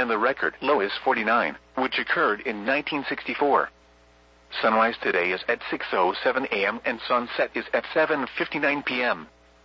and the record low is 49, which occurred in 1964. Sunrise today is at 6:07 a.m. and sunset is at 7:59 p.m.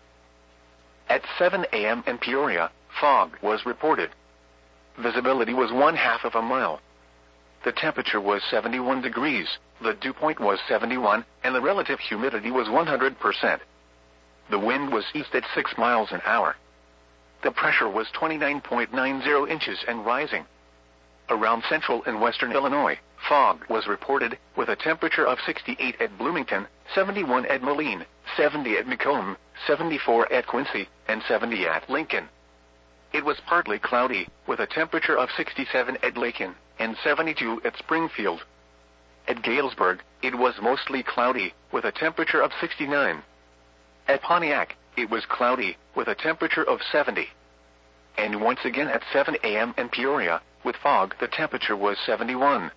At 7 a.m. in Peoria, fog was reported. Visibility was 1/2 of a mile. The temperature was 71 degrees, the dew point was 71, and the relative humidity was 100%. The wind was east at 6 miles an hour. The pressure was 29.90 inches and rising. Around central and western Illinois, fog was reported, with a temperature of 68 at Bloomington, 71 at Moline, 70 at Macomb, 74 at Quincy, and 70 at Lincoln. It was partly cloudy, with a temperature of 67 at Lakin, and 72 at Springfield. At Galesburg, it was mostly cloudy, with a temperature of 69. At Pontiac, it was cloudy, with a temperature of 70. And once again at 7 a.m. in Peoria, with fog, the temperature was 71.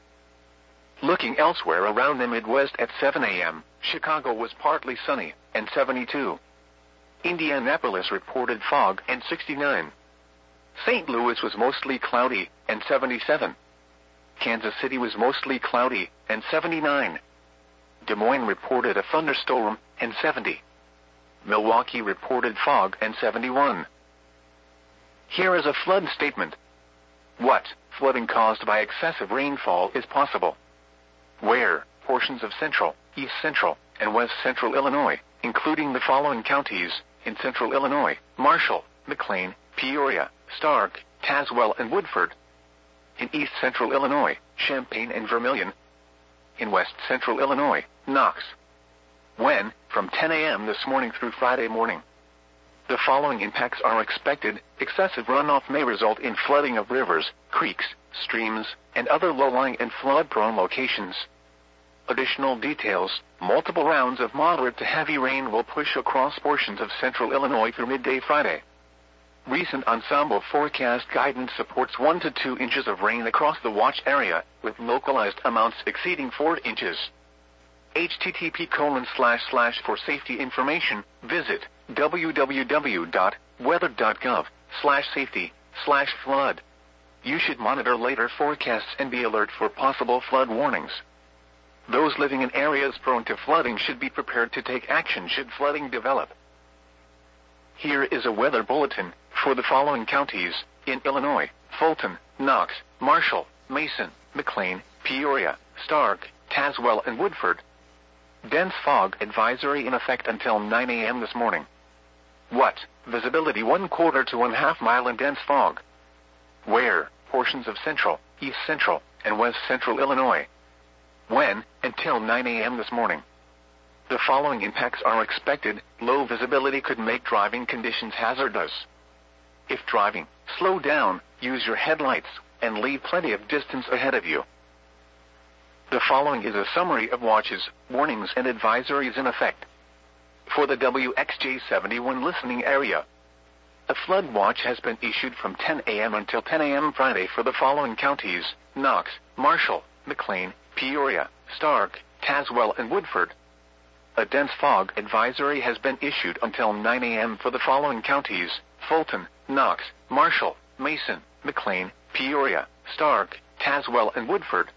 Looking elsewhere around the Midwest at 7 a.m., Chicago was partly sunny, and 72. Indianapolis reported fog and 69. St. Louis was mostly cloudy, and 77. Kansas City was mostly cloudy, and 79. Des Moines reported a thunderstorm, and 70. Milwaukee reported fog, and 71. Here is a flood statement. What? Flooding caused by excessive rainfall is possible. Where? Portions of central, east central, and west central Illinois, including the following counties: in central Illinois, Marshall, McLean, Peoria, Stark, Tazewell, and Woodford. In east central Illinois, Champaign and Vermilion. In west central Illinois, Knox. When? From 10 a.m. this morning through Friday morning. The following impacts are expected. Excessive runoff may result in flooding of rivers, creeks, streams, and other low-lying and flood-prone locations. Additional details: multiple rounds of moderate to heavy rain will push across portions of central Illinois through midday Friday. Recent ensemble forecast guidance supports 1 to 2 inches of rain across the watch area, with localized amounts exceeding 4 inches. http:// for safety information, visit www.weather.gov/safety/flood. You should monitor later forecasts and be alert for possible flood warnings. Those living in areas prone to flooding should be prepared to take action should flooding develop. Here is a weather bulletin for the following counties in Illinois: Fulton, Knox, Marshall, Mason, McLean, Peoria, Stark, Tazewell, and Woodford. Dense fog advisory in effect until 9 a.m. this morning. What? Visibility 1/4 to 1/2 mile in dense fog. Where? Portions of central, east central, and west central Illinois. When? Until 9 a.m. this morning. The following impacts are expected. Low visibility could make driving conditions hazardous. If driving, slow down, use your headlights, and leave plenty of distance ahead of you. The following is a summary of watches, warnings, and advisories in effect. For the WXJ71 listening area, a flood watch has been issued from 10 a.m. until 10 a.m. Friday for the following counties: Knox, Marshall, McLean, Peoria, Stark, Tazewell, and Woodford. A dense fog advisory has been issued until 9 a.m. for the following counties: Fulton, Knox, Marshall, Mason, McLean, Peoria, Stark, Tazewell, and Woodford.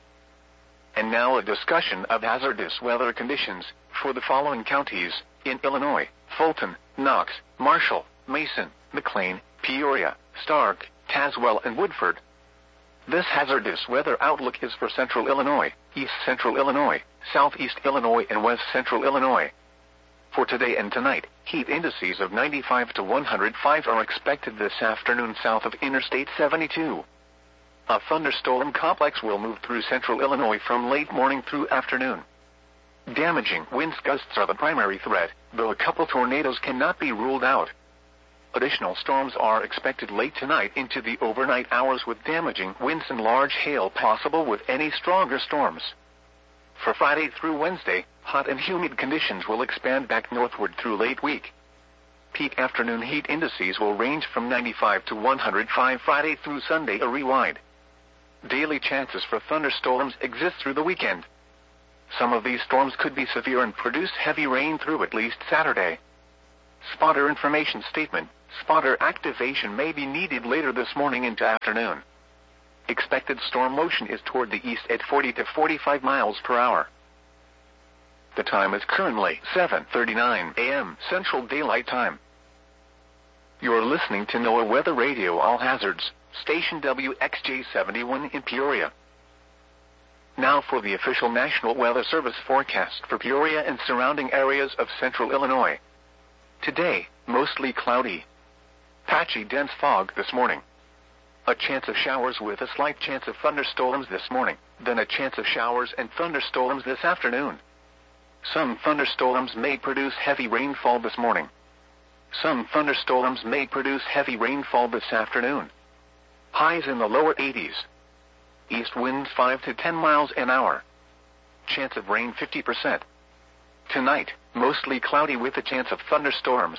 And now a discussion of hazardous weather conditions for the following counties in Illinois: Fulton, Knox, Marshall, Mason, McLean, Peoria, Stark, Tazewell, and Woodford. This hazardous weather outlook is for central Illinois, east central Illinois, southeast Illinois, and west central Illinois. For today and tonight, heat indices of 95 to 105 are expected this afternoon south of Interstate 72. A thunderstorm complex will move through central Illinois from late morning through afternoon. Damaging winds gusts are the primary threat, though a couple tornadoes cannot be ruled out. Additional storms are expected late tonight into the overnight hours, with damaging winds and large hail possible with any stronger storms. For Friday through Wednesday, hot and humid conditions will expand back northward through late week. Peak afternoon heat indices will range from 95 to 105 Friday through Sunday area-wide. Daily chances for thunderstorms exist through the weekend. Some of these storms could be severe and produce heavy rain through at least Saturday. Spotter information statement. Spotter activation may be needed later this morning into afternoon. Expected storm motion is toward the east at 40 to 45 miles per hour. The time is currently 7:39 a.m. Central Daylight Time. You're listening to NOAA Weather Radio All Hazards, station WXJ71 in Peoria. Now for the official National Weather Service forecast for Peoria and surrounding areas of central Illinois. Today, mostly cloudy. Patchy dense fog this morning. A chance of showers with a slight chance of thunderstorms this morning, then a chance of showers and thunderstorms this afternoon. Some thunderstorms may produce heavy rainfall this morning. Some thunderstorms may produce heavy rainfall this afternoon. Highs in the lower 80s. East winds 5 to 10 miles an hour. Chance of rain 50%. Tonight, mostly cloudy with a chance of thunderstorms.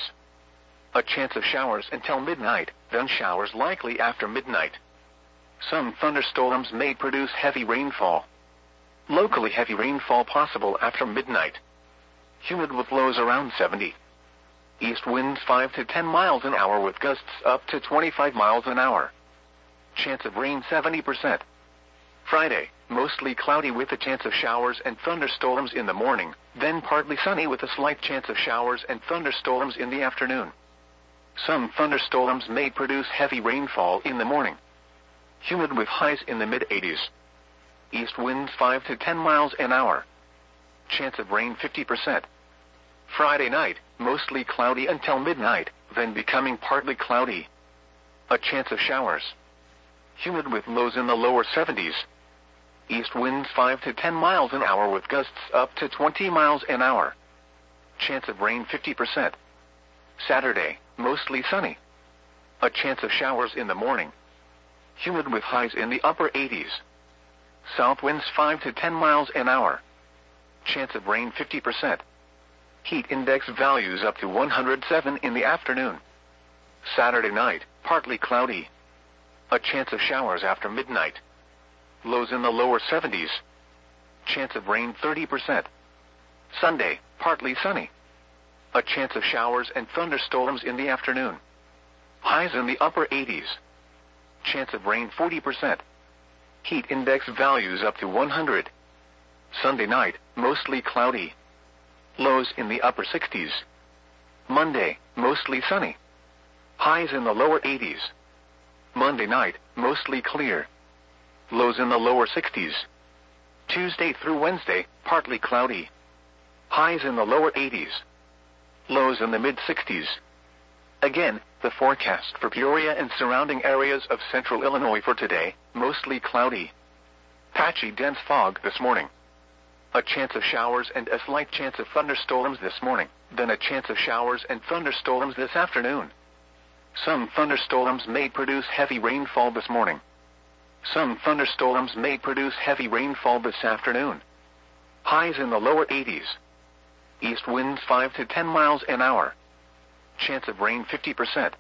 A chance of showers until midnight, then showers likely after midnight. Some thunderstorms may produce heavy rainfall. Locally heavy rainfall possible after midnight. Humid with lows around 70. East winds 5 to 10 miles an hour with gusts up to 25 miles an hour. Chance of rain 70%. Friday, mostly cloudy with a chance of showers and thunderstorms in the morning, then partly sunny with a slight chance of showers and thunderstorms in the afternoon. Some thunderstorms may produce heavy rainfall in the morning. Humid with highs in the mid-80s. East winds 5 to 10 miles an hour. Chance of rain 50%. Friday night, mostly cloudy until midnight, then becoming partly cloudy. A chance of showers. Humid with lows in the lower 70s. East winds 5 to 10 miles an hour with gusts up to 20 miles an hour. Chance of rain 50%. Saturday, mostly sunny. A chance of showers in the morning. Humid with highs in the upper 80s. South winds 5 to 10 miles an hour. Chance of rain 50%. Heat index values up to 107 in the afternoon. Saturday night, partly cloudy. A chance of showers after midnight. Lows in the lower 70s. Chance of rain 30%. Sunday, partly sunny. A chance of showers and thunderstorms in the afternoon. Highs in the upper 80s. Chance of rain 40%. Heat index values up to 100. Sunday night, mostly cloudy. Lows in the upper 60s. Monday, mostly sunny. Highs in the lower 80s. Monday night, mostly clear. Lows in the lower 60s. Tuesday through Wednesday, partly cloudy. Highs in the lower 80s. Lows in the mid-60s. Again, the forecast for Peoria and surrounding areas of central Illinois for today, mostly cloudy. Patchy dense fog this morning. A chance of showers and a slight chance of thunderstorms this morning, then a chance of showers and thunderstorms this afternoon. Some thunderstorms may produce heavy rainfall this morning. Some thunderstorms may produce heavy rainfall this afternoon. Highs in the lower 80s. East winds 5 to 10 miles an hour. Chance of rain 50%.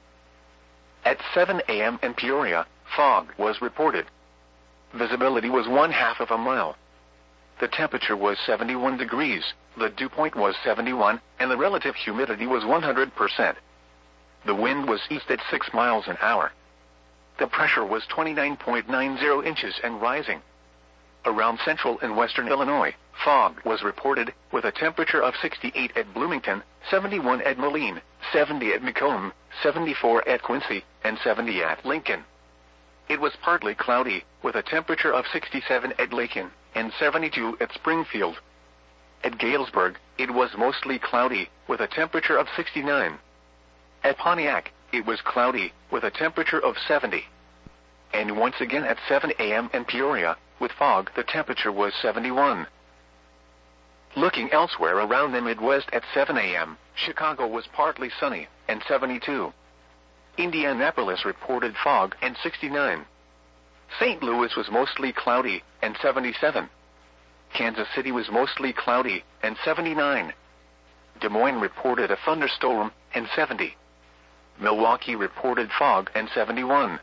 At 7 a.m. in Peoria, fog was reported. Visibility was 1/2 of a mile. The temperature was 71 degrees, the dew point was 71, and the relative humidity was 100%. The wind was east at 6 miles an hour. The pressure was 29.90 inches and rising. Around central and western Illinois, fog was reported, with a temperature of 68 at Bloomington, 71 at Moline, 70 at Macomb, 74 at Quincy, and 70 at Lincoln. It was partly cloudy, with a temperature of 67 at Lincoln, and 72 at Springfield. At Galesburg, it was mostly cloudy, with a temperature of 69. At Pontiac, it was cloudy, with a temperature of 70. And once again at 7 a.m. in Peoria, with fog, the temperature was 71. Looking elsewhere around the Midwest at 7 a.m., Chicago was partly sunny, and 72. Indianapolis reported fog, and 69. St. Louis was mostly cloudy, and 77. Kansas City was mostly cloudy, and 79. Des Moines reported a thunderstorm, and 70. Milwaukee reported fog, and 71.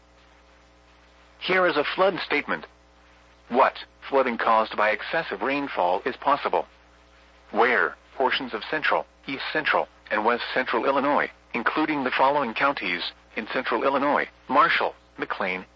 Here is a flood statement. What flooding caused by excessive rainfall is possible? Where portions of central, east central, and west central Illinois, including the following counties: in central Illinois, Marshall, McLean,